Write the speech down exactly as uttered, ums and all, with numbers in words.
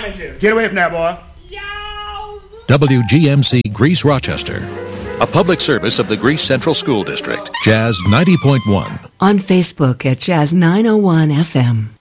oranges. Get away from that, boy. W G M C Greece Rochester, a public service of the Greece Central School District. Jazz ninety point one. On Facebook at Jazz nine oh one F M.